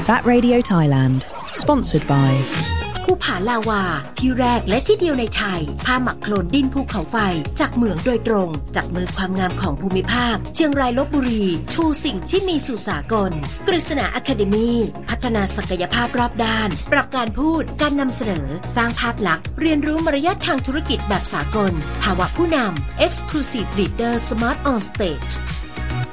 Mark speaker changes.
Speaker 1: That Radio Thailand Sponsored by
Speaker 2: ภูผาลาวาที่แรกและที่เดียวในไทยผ้าหมักโคลนดินภูเขาไฟจากเหมืองโดยตรงจากมือความงามของภูมิภาคเชียงรายลพบุรีชูสิ่งที่มีสู่สากลกฤษณาอะคาเดมีพัฒนาศักยภาพรอบด้านปรับการพูดการนำเสนอสร้างภาพลักษณ์เรียนรู้มารยาททางธุรกิจแบบสากลภาวะผู้นำ Exclusive Leader Smart on Stage